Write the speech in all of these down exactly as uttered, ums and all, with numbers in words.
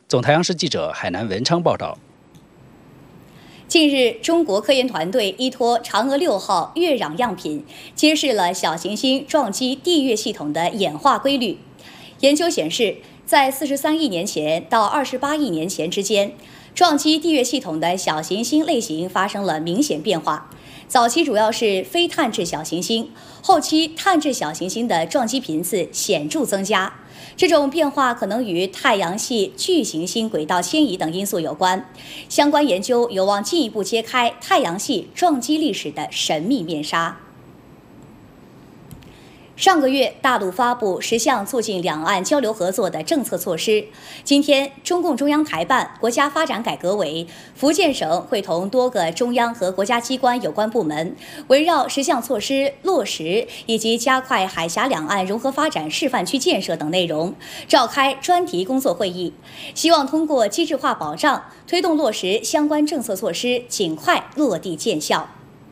总台央视记者海南文昌报道。 近日，中国科研团队依托嫦娥六号月壤样品，揭示了小行星撞击地月系统的演化规律。研究显示，在四十三亿年前到二十八亿年前之间，撞击地月系统的小行星类型发生了明显变化。早期主要是非碳质小行星，后期碳质小行星的撞击频次显著增加。这种变化可能与太阳系巨行星轨道迁移等因素有关。相关研究有望进一步揭开太阳系撞击历史的神秘面纱。上个月，大陆发布十项促进两岸交流合作的政策措施。今天，中共中央台办、国家发展改革委、福建省会同多个中央和国家机关有关部门，围绕十项措施落实以及加快海峡两岸融合发展示范区建设等内容，召开专题工作会议，希望通过机制化保障，推动落实相关政策措施尽快落地见效。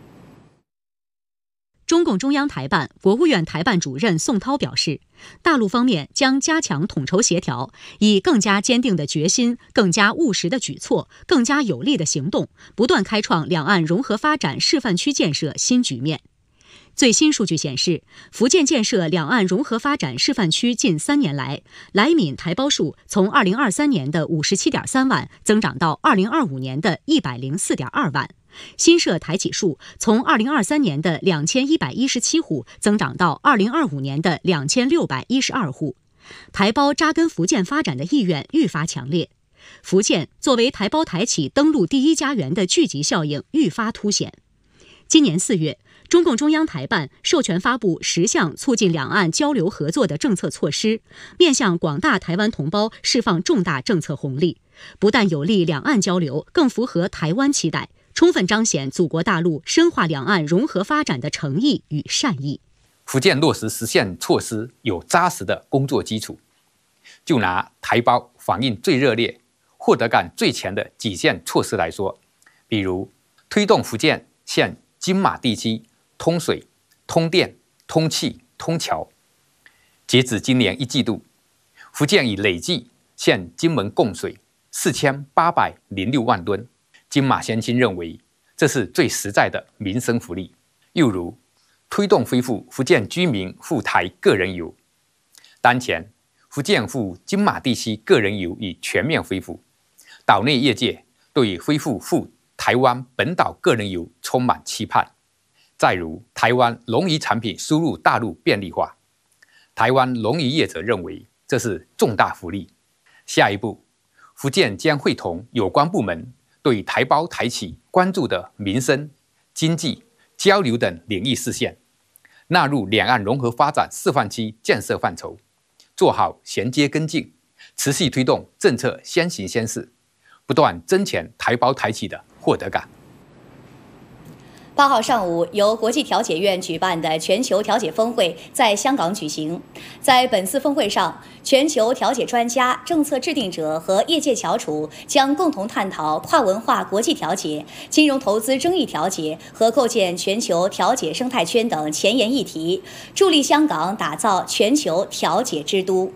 中共中央台办、国务院台办主任宋涛表示，大陆方面将加强统筹协调，以更加坚定的决心、更加务实的举措、更加有力的行动，不断开创两岸融合发展示范区建设新局面。最新数据显示，福建建设两岸融合发展示范区近三年来，来闽台胞数从二零二三年的五十七点三万增长到二零二五年的一百零四点二万。新设台企数从二零二三年的两千一百一十七户增长到二零二五年的两千六百一十二户，台胞扎根福建发展的意愿愈发强烈。福建作为台胞台企登陆第一家园的聚集效应愈发凸显。今年四月，中共中央台办授权发布十项促进两岸交流合作的政策措施，面向广大台湾同胞释放重大政策红利，不但有利两岸交流，更符合台湾期待，充分彰显祖国大陆深化两岸融合发展的诚意与善意。 福建落实实现措施有扎实的工作基础。就拿台胞反应最热烈、获得感最强的几项措施来说，比如推动福建县金马地区通水、通电、通气、通桥。截止今年一季度，福建已累计向金门供水四千八百零六万吨。金马乡亲认为，这是最实在的民生福利。又如，推动恢复福建居民赴台个人游。当前，福建赴金马地区个人游已全面恢复，岛内业界对恢复赴台湾本岛个人游充满期盼。再如，台湾农渔产品输入大陆便利化，台湾农渔业者认为这是重大福利。下一步，福建将会同有关部门对台胞台企关注的民生、经济、交流等领域事项，纳入两岸融合发展示范区建设范畴，做好衔接跟进，持续推动政策先行先试，不断增强台胞台企的获得感。 八号上午，由国际调解院举办的全球调解峰会在香港举行。在本次峰会上，全球调解专家、政策制定者和业界翘楚将共同探讨跨文化国际调解、金融投资争议调解和构建全球调解生态圈等前沿议题，助力香港打造全球调解之都。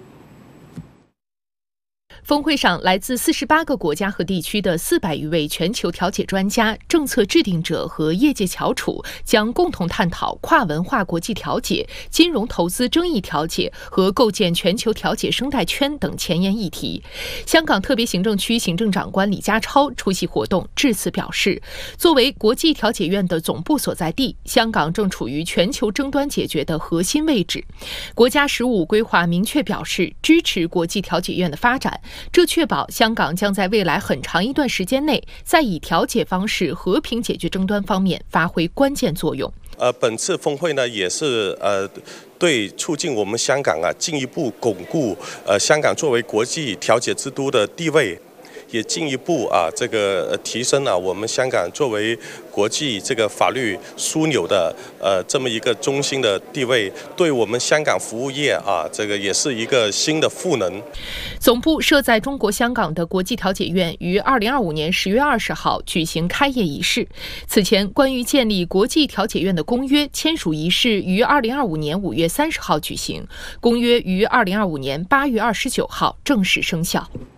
峰会上，来自四十八个国家和地区的四百余位全球调解专家、政策制定者和业界翘楚将共同探讨跨文化国际调解、金融投资争议调解和构建全球调解生态圈等前沿议题。香港特别行政区行政长官李家超出席活动，致辞表示，作为国际调解院的总部所在地，香港正处于全球争端解决的核心位置。国家“十五”规划明确表示支持国际调解院的发展，这确保香港将在未来很长一段时间内，在以调解方式和平解决争端方面发挥关键作用。 呃，本次峰会呢，也是呃，对促进我们香港啊进一步巩固呃香港作为国际调解之都的地位，也进一步啊这个提升了、啊、我们香港作为国际这个法律枢纽的呃这么一个中心的地位，对我们香港服务业啊这个也是一个新的赋能。 总部设在中国香港的国际调解院于二零二五年十月二十号举行开业仪式。此前，关于建立国际调解院的公约签署仪式于二零二五年五月三十号举行，公约于二零二五年八月二十九号正式生效。